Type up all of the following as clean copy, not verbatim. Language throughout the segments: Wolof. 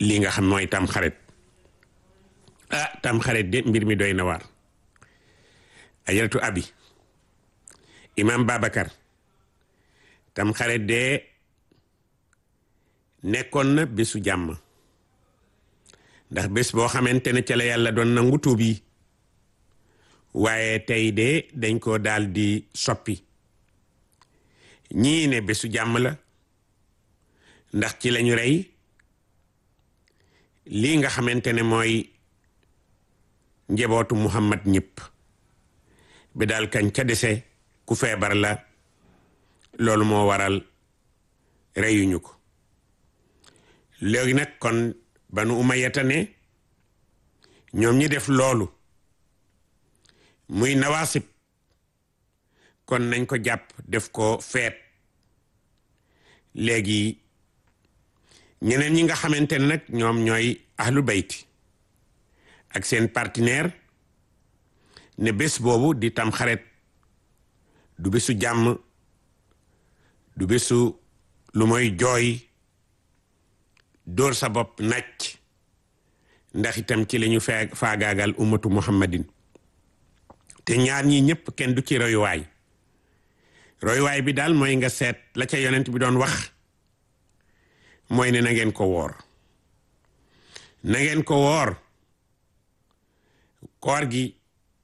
li nga xam mooy tamxarit. Tamxarit de mbir mi doy na waar. ajaratu abi imam Babacar tamxarit de nekkoon na bésu jàmm, ndax bés boo xamante ne ca la yàlla doon nangu tuub yi, waaye tey de dañ ko daal di soppi. ñii ne bésu jàmm la ndax ci lañu rey lii nga xamante ne mooy njabootu Muhammad ñëpp bi daal kañ ca dese ku feebar la, loolu moo waral reyuñu ko. léegi nag kon Banu Umayyata ne ñoom ñi def loolu muy nawaasib, kon nañ ko jàpp def ko feet. léegi ñeneen ñi nga xamante ne nag ñoom ñooy ahlu bayti ak seen partenaire ne bés boobu di tamxarit du bésu jàmm, du bésu lu mooy jooy dóor sa bopp nacc, ndax itam ci lañu faagaagal ummatu muhammadin. te ñaar ñi ñëpp kenn du ci royuwaay. royuwaay bi daal mooy nga seet la ca yonent bi doon wax, mooy ne na ngeen ko woor. na ngeen ko woor. koor gi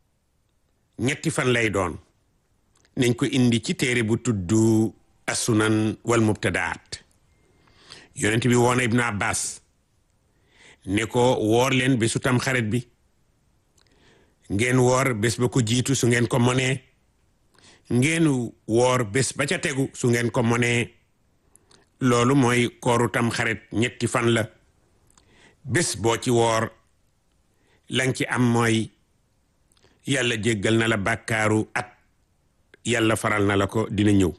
ñetti fan lay doon. nañ ko indi ci téere bu tudd as-sunan wal mubtadaat. yonent bi woona Ibnu Abbas ne ko woor leen bésu tamxarit bi, ngeen woor bés ba ko jiitu su ngeen ko mënee, ngeen woor bés ba ca tegu su ngeen ko mënee. loolu mooy kooru tamxarit ñetti fan la. bés boo ci woor lañ ci am mooy yàlla jéggal na la bàkkaaru at, yàlla faral na la ko, dina ñëw.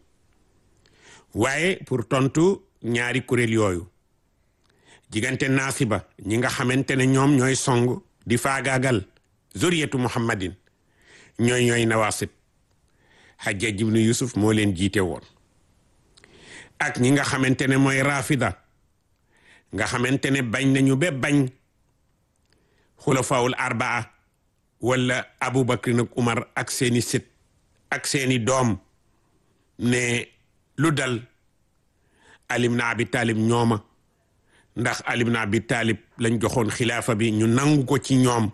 waaye pour tontu ñaari kuréel yooyu, diggante naasiba ñi nga xamante ne ñoom ñooy song di faagaagal zuriyatu muhammadin, ñooy nawaasib. Hajjaj ibnu Yusuf moo leen jiite woon. ak ñi nga xamante ne mooy rafida, nga xamante ne bañ nañu ba bañ xulafaawul arbaa wala Abubakar ak Umar ak seeni sët ak seeni doom, ne lu dal Ali ibn Abi Talib ñooma, ndax Ali ibn Abi Talib lañ joxoon xilaafa bi, ñu nangu ko ci ñoom,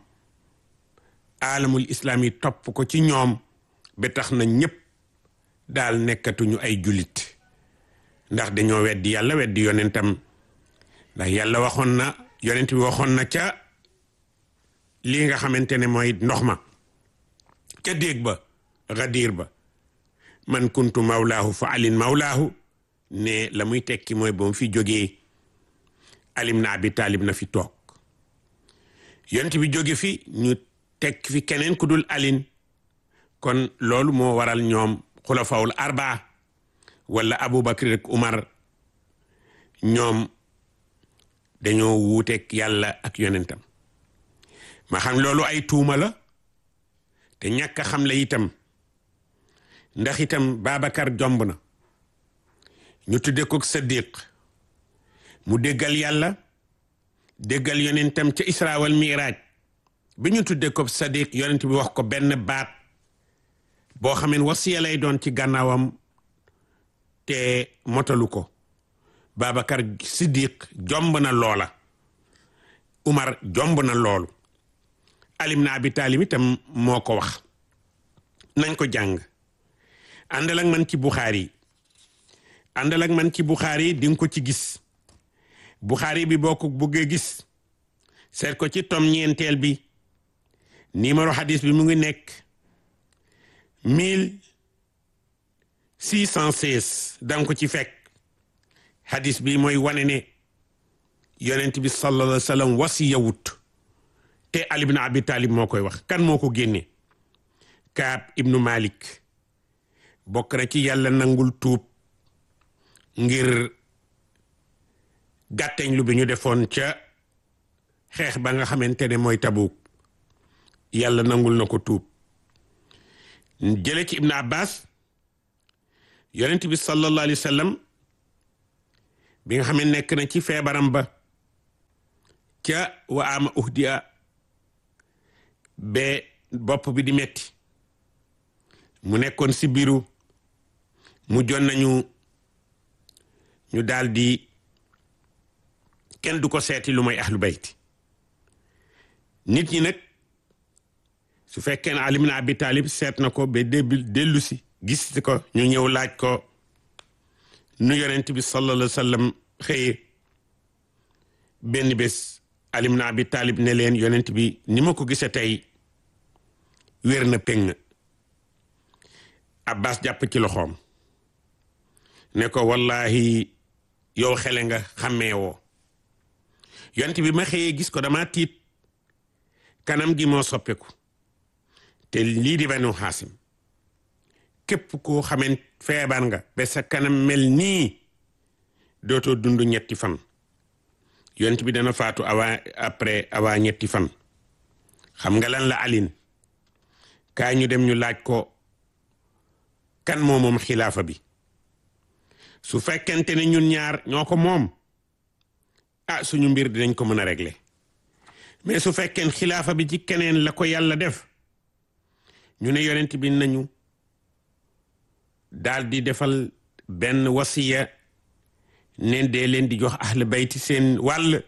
alamul islam yi topp ko ci ñoom, ba tax na ñëpp daal nekkatuñu ay jullit, ndax dañoo weddi yàlla weddi yonentam. ndax yàlla waxoon na, yonent bi waxoon na ca lii nga xamante ne mooy ndox ma ca déeg ba, Ghadir ba, man kuntu mawlaahu fa alin mawlaahu, ne la muy tekki mooy ba mu fi jógee Ali ibn Abi Talib na fi toog. yonent bi jóge fi ñu teg fi keneen ku dul alin, kon loolu moo waral ñoom xulafawul arbaa wala Abubakar ak Umar, ñoom dañoo wuuteeg yàlla ak yonentam. ma xam loolu ay tuuma la, te ñàkk a xam la itam, ndax itam Babacar jomb na ñu tudde ko Siddiq, mu déggal yàlla déggal yonentam ca Isra wal Mi'raj, bi ñu tudde ko Siddiq, yonent bi wax ko benn baat boo xamee wasiya lay doon ci gànnaawam te motalu ko. Babacar Siddiq jomb na loola, Umar jomb na loolu, Ali ibn Abi Talib itam moo ko wax. nañ ko jàng. àndal ak man ci Bukhari, àndal ak man ci Bukhari di nga ko ci gis. Bukhari bi boo ko buggee gis, seet ko ci tom ñeenteel bi, numéro hadis bi mu ngi nekk 1616, danga ko ci fekk. hadis bi mooy wane ne yonent bi sallallahu alayhi wa sallam wasiya wut, te Ali ibn Abi Talib moo koy wax. kan moo ko génne? Kaab ibnu Malik, bokk na ci yàlla nangul tuub ngir gàtteñ lu bi ñu defoon ca xeex ba nga xamante ne mooy Tabuk. yàlla nangul na ko tuub. jële ci Ibn Abbas, yonent bi sallallahu alayhi wa sallam bi nga xam ne nekk na ci feebaram ba, ca wa ama uhdiya ba bopp bi di metti mu nekkoon si biiru mu jon nañu ñu daldi kenn du ko seeti lu may ahlu bayti nit ñi nag su fekkee ne Ali ibn Abi Talib seet na ko ba dellu si gis ko ñu ñëw laaj ko nu yonent bi sallallahu alayhi wa sallam xëye benn bés Ali ibn Abi Talib ne leen yonent bi ni ma ko gisee tey wér na péng Abbas jàpp ci loxoom ne ko wallahi yow xele nga xàmmee woo yonent bi ma xëyee gis ko dama tiit kanam gi moo soppeeku te lii di Banu Haasim képp koo xamant feebar nga ba sa kanam mel nii dootoo dund ñetti fan yonent bi dana faatu avant ñetti fan xam nga lan la alin kaay ñu dem ñu laaj ko kan moom xilaafa bi su fekkente ne ñun ñaar ñoo ko moom suñu mbir dinañ ko mën a régler mais su fekkeen xilaafa bi ci keneen la ko yàlla def ñu ne yonent bi nañu daal di defal benn wasiya ne dee leen di jox ahlu bayti seen wàll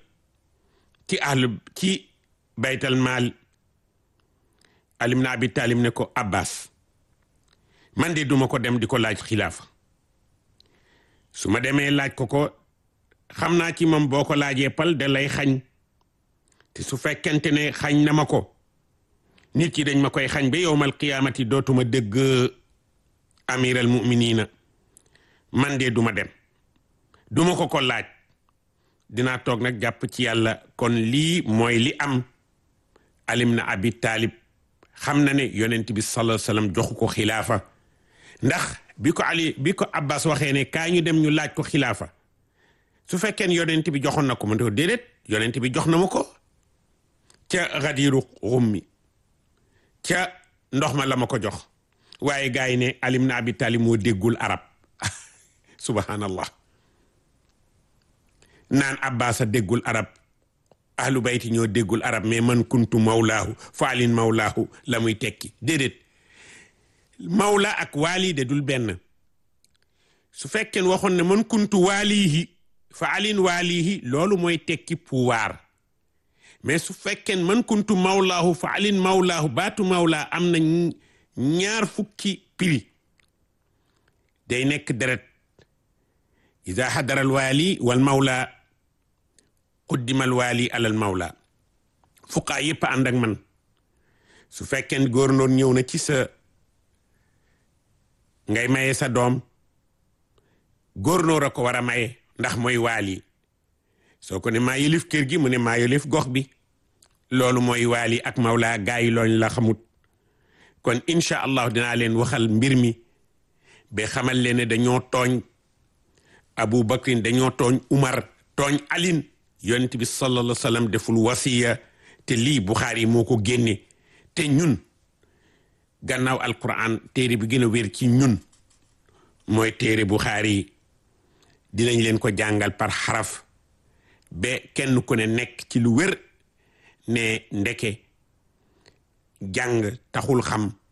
ci baytal maal Ali ibn Abi Talib ne ko Abbas man de duma ko dem di ko laaj xilaafa su ma demee laaj ko xam naa ci moom boo ko laajee pal da lay xañ te su fekkente ne xañ na ma ko nit yi dañ ma koy xañ ba yowmal qiyaamati dootuma dëgg amiral muminina man de duma dem duma ko laaj dinaa toog nag jàpp ci yàlla kon lii mooy li am Ali ibn Abi Talib xam na ne yonent bi sallallahu alayhi wasallam joxu ko xilaafa ndax bi ko Abbas waxee ne kaa ñu dem ñu laaj ko xilaafa su fekkee yonent bi joxoon na ko ma ne ko déedéet yonent bi jox na ma ko ca Gadiru Rummi ca ndox ma la ma ko jox waaye gars yi ne Ali ibn Abi Talib moo déggul arab subhanallah naan Abbas a déggul arab ahlu bayti ñoo déggul arab mais man kuntu mawlaahu faalin mawlaahu la muy tekki déedéet mawla ak waali de dul benn su fekkeen waxoon ne man kuntu waalihi faalin waalihi loolu mooy tekki pouvoir mais su fekkeen man kuntu mawlaahu faalin mawlaahu baatu mawla am na ñaar fukki piri day nekk deret ida xadara al waali wal mawla quddima al waali alal mawla fuqaa yépp ànd ak man su fekkeen góornóor ñëw na ci sa ngay maye sa doom góornóor a ko war a maye ndax mooy waali soo ko ne maa yëlif kër gi mu ne maa yëlif gox bi loolu mooy waali ak mawla gaa yi looñ la xamut kon incha allah dinaa leen waxal mbir mi ba xamal leen ne dañoo tooñ Abu Bakrin dañoo tooñ Umar tooñ Alin yonent bi sallallahu alayhi wa sallam deful wasiya te lii Buxaari moo ko génne te ñun gannaaw alquran téere bi gën a wér ci ñun mooy téere Buxaari dinañ leen ko jàngal par xaraf ba kenn ku ne nekk ci lu wér ne ndeke jàng taxul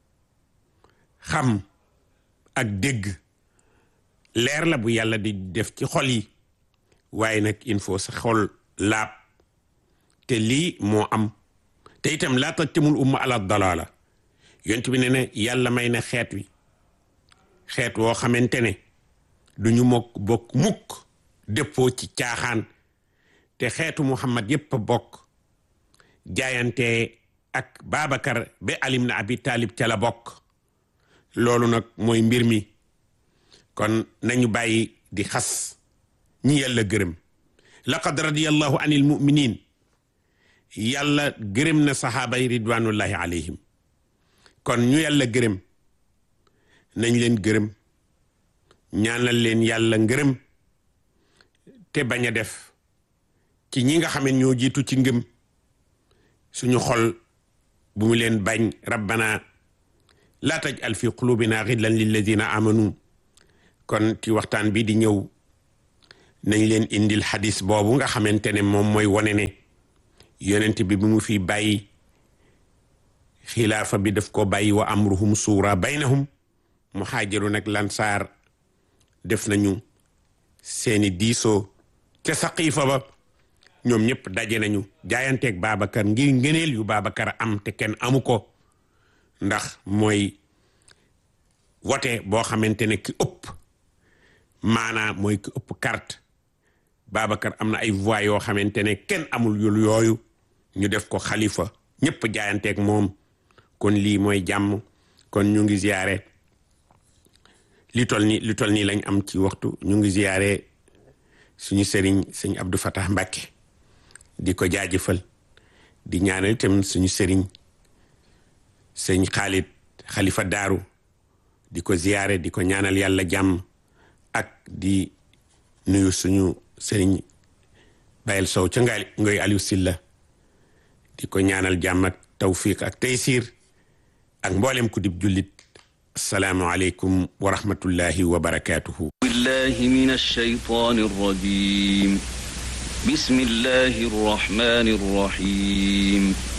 xam ak dégg leer la bu yàlla di def ci xol yi waaye nag il faut sa xol laab te lii moo am te itam laa tajtamul umma ala dalala yonent bi ne ne yàlla may na xeet wi xeet woo xamante ne duñu bokk mukk dëppoo ci caaxaan te xeetu Muhammad yépp a bokk jaayante ak Babacar ba Ali ibn Abi Talib ca la bokk loolu nag mooy mbir mi kon nañu bàyyi di xas ñi yàlla gërëm laqad radiyallahu anil mu'minin yàlla gërëm na sahaaba yi ridwanullahi alayhim kon ñu yàlla gërëm nañ leen gërëm ñaanal leen yàlla ngërëm te bañ a def ci ñi nga xam ne ñoo jiitu ci ngëm suñu xol bu mu leen bañ rabbana laa taj'al fi qulubina ghillan lilladina amanu kon ci waxtaan bi di ñëw nañ leen indil xadis boobu nga xamante ne moom mooy wone ne yonent bi mu fi bàyyi xilaafa bi daf ko bàyyi wa amruhum suura baynahum muhaajiru nag lansaar def nañu seeni diisoo ca saqiifa ba ñoom ñëpp daje nañu jaayanteeg Babacar ngir ngëneel yu Babacar am te kenn amu ko ndax mooy wote boo xamante ne ki ëpp maanaa mooy ki ëpp carte Babacar am na ay voix yoo xamante ne kenn amul yooyu ñu def ko xalifa ñëpp jaayanteeg moom kon lii mooy jàmm kon ñu ngi ziyaare li tol nii lañ am ci waxtu ñu ngi ziyaare suñu sëriñ sëñ Abdou Fatah Mbacke di ko jaajëfal di ñaanal itam suñu sëriñ sëñ Khalid Khalifa Daaru di ko ziyaare di ko ñaanal yàlla jàmm ak di nuyu suñu sëriñ Bayel Sow ca Ngoy Aliou Silla di ko ñaanal jàmm ak tawfiq ak taysir ak mboolem ku dib jullit assalaamu aleykum wa rahmatullahi wa barakatuhu billahi minash shaytanir rajim bismillahir rahmanir rahim